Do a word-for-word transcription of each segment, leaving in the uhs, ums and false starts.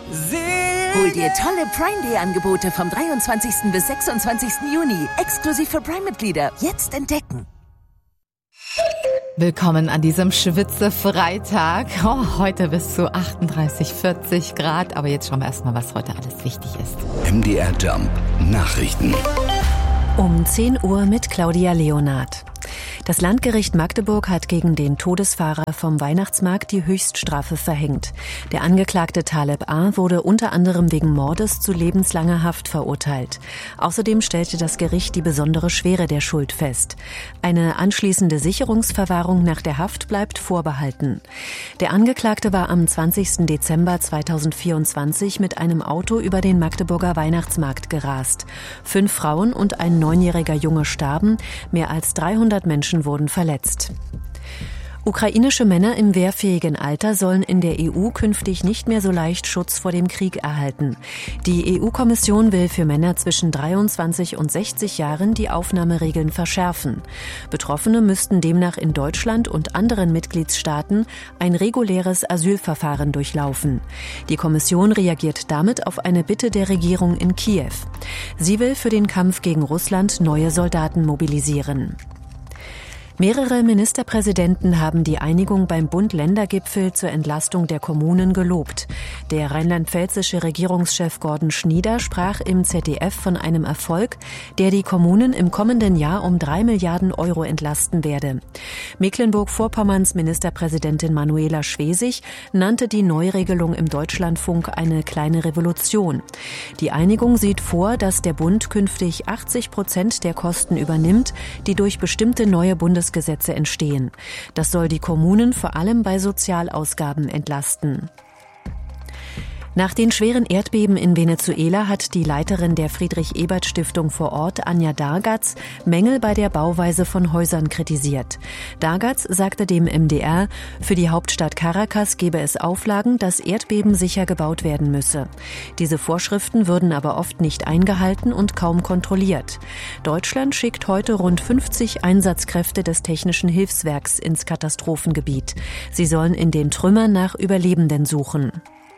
Hol dir tolle Prime Day Angebote vom dreiundzwanzigsten bis sechsundzwanzigsten Juni. Exklusiv für Prime-Mitglieder. Jetzt entdecken. Willkommen an diesem Schwitze-Freitag. Oh, heute bis zu achtunddreißig, vierzig Grad. Aber jetzt schauen wir erstmal, was heute alles wichtig ist. M D R Jump Nachrichten. Um zehn Uhr mit Claudia Leonard. Das Landgericht Magdeburg hat gegen den Todesfahrer vom Weihnachtsmarkt die Höchststrafe verhängt. Der Angeklagte Taleb A. wurde unter anderem wegen Mordes zu lebenslanger Haft verurteilt. Außerdem stellte das Gericht die besondere Schwere der Schuld fest. Eine anschließende Sicherungsverwahrung nach der Haft bleibt vorbehalten. Der Angeklagte war am zwanzigsten Dezember zweitausendvierundzwanzig mit einem Auto über den Magdeburger Weihnachtsmarkt gerast. Fünf Frauen und ein neunjähriger Junge starben, mehr als dreihundert Menschen wurden verletzt. Ukrainische Männer im wehrfähigen Alter sollen in der E U künftig nicht mehr so leicht Schutz vor dem Krieg erhalten. Die E U-Kommission will für Männer zwischen dreiundzwanzig und sechzig Jahren die Aufnahmeregeln verschärfen. Betroffene müssten demnach in Deutschland und anderen Mitgliedstaaten ein reguläres Asylverfahren durchlaufen. Die Kommission reagiert damit auf eine Bitte der Regierung in Kiew. Sie will für den Kampf gegen Russland neue Soldaten mobilisieren. Mehrere Ministerpräsidenten haben die Einigung beim Bund-Länder-Gipfel zur Entlastung der Kommunen gelobt. Der rheinland-pfälzische Regierungschef Gordon Schnieder sprach im Z D F von einem Erfolg, der die Kommunen im kommenden Jahr um drei Milliarden Euro entlasten werde. Mecklenburg-Vorpommerns Ministerpräsidentin Manuela Schwesig nannte die Neuregelung im Deutschlandfunk eine kleine Revolution. Die Einigung sieht vor, dass der Bund künftig achtzig Prozent der Kosten übernimmt, die durch bestimmte neue Bundes Gesetze entstehen. Das soll die Kommunen vor allem bei Sozialausgaben entlasten. Nach den schweren Erdbeben in Venezuela hat die Leiterin der Friedrich-Ebert-Stiftung vor Ort, Anja Dargatz, Mängel bei der Bauweise von Häusern kritisiert. Dargatz sagte dem M D R, für die Hauptstadt Caracas gebe es Auflagen, dass Erdbeben sicher gebaut werden müsse. Diese Vorschriften würden aber oft nicht eingehalten und kaum kontrolliert. Deutschland schickt heute rund fünfzig Einsatzkräfte des Technischen Hilfswerks ins Katastrophengebiet. Sie sollen in den Trümmern nach Überlebenden suchen.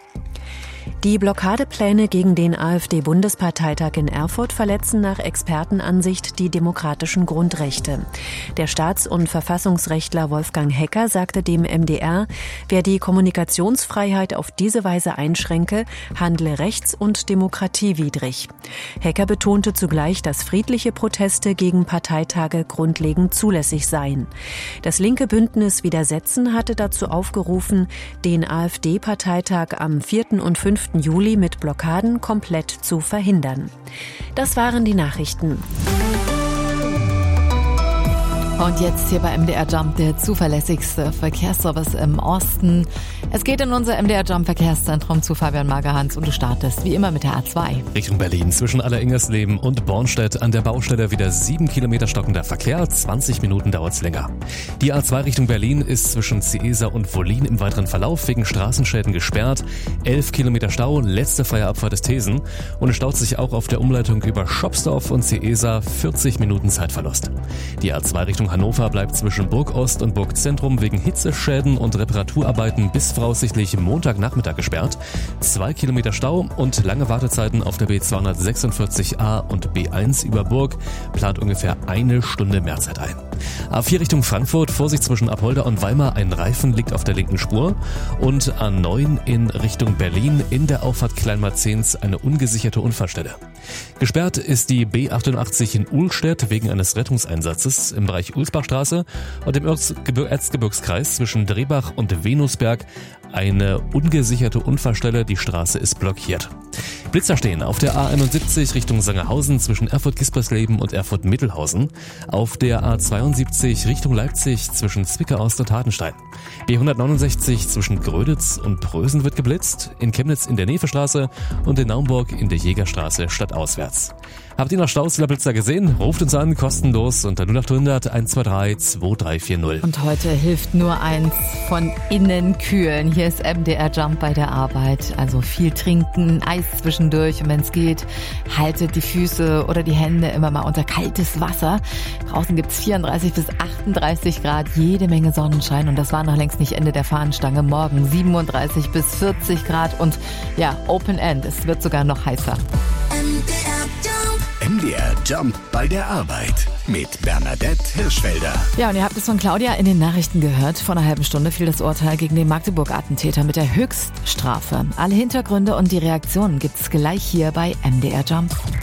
Die Blockadepläne gegen den AfD-Bundesparteitag in Erfurt verletzen nach Expertenansicht die demokratischen Grundrechte. Der Staats- und Verfassungsrechtler Wolfgang Hecker sagte dem M D R, wer die Kommunikationsfreiheit auf diese Weise einschränke, handle rechts- und demokratiewidrig. Hecker betonte zugleich, dass friedliche Proteste gegen Parteitage grundlegend zulässig seien. Das linke Bündnis Widersetzen hatte dazu aufgerufen, den AfD-Parteitag am vierten und fünften Juli mit Blockaden komplett zu verhindern. Das waren die Nachrichten. Und jetzt hier bei M D R Jump der zuverlässigste Verkehrsservice im Osten. Es geht in unser M D R Jump Verkehrszentrum zu Fabian Magerhans und du startest wie immer mit der A zwei. Richtung Berlin zwischen Alleringersleben und Bornstedt an der Baustelle wieder sieben Kilometer stockender Verkehr. zwanzig Minuten dauert's länger. Die A zwei Richtung Berlin ist zwischen Ciesa und Wollin im weiteren Verlauf wegen Straßenschäden gesperrt. elf Kilometer Stau, letzte freie Abfahrt des Thesen. Und es staut sich auch auf der Umleitung über Schopsdorf und Ciesa vierzig Minuten Zeitverlust. Die A zwei Richtung Hannover bleibt zwischen Burg Ost und Burg Zentrum wegen Hitzeschäden und Reparaturarbeiten bis voraussichtlich Montagnachmittag gesperrt. Zwei Kilometer Stau und lange Wartezeiten auf der B zweihundertsechsundvierzig A und B eins über Burg plant ungefähr eine Stunde Mehrzeit ein. A vier Richtung Frankfurt, Vorsicht zwischen Apolda und Weimar, ein Reifen liegt auf der linken Spur. Und A neun in Richtung Berlin in der Auffahrt Kleinmarzens eine ungesicherte Unfallstelle. Gesperrt ist die B achtundachtzig in Uhlstedt wegen eines Rettungseinsatzes im Bereich Ulsbachstraße und im Erzgebirgskreis zwischen Drehbach und Venusberg eine ungesicherte Unfallstelle. Die Straße ist blockiert. Blitzer stehen auf der A einundsiebzig Richtung Sangerhausen zwischen Erfurt-Gispersleben und Erfurt-Mittelhausen. Auf der A zweiundsiebzig Richtung Leipzig zwischen Zwickau-Aust und Hartenstein. B hundertneunundsechzig zwischen Gröditz und Prösen wird geblitzt. In Chemnitz in der Nevestraße und in Naumburg in der Jägerstraße stadtauswärts. Habt ihr noch Staus oder Blitzer gesehen? Ruft uns an, kostenlos unter null acht hundert eins zwei drei zwei drei vier null. Und heute hilft nur eins: von innen kühlen. Hier ist M D R Jump bei der Arbeit. Also viel trinken, Eis zwischendurch und wenn es geht, haltet die Füße oder die Hände immer mal unter kaltes Wasser. Draußen gibt's vierunddreißig bis achtunddreißig Grad, jede Menge Sonnenschein und das war noch längst nicht Ende der Fahnenstange. Morgen siebenunddreißig bis vierzig Grad und ja, Open End. Es wird sogar noch heißer. M D R Jump bei der Arbeit mit Bernadette Hirschfelder. Ja, und ihr habt es von Claudia in den Nachrichten gehört. Vor einer halben Stunde fiel das Urteil gegen den Magdeburg-Attentäter mit der Höchststrafe. Alle Hintergründe und die Reaktionen gibt's gleich hier bei M D R Jump.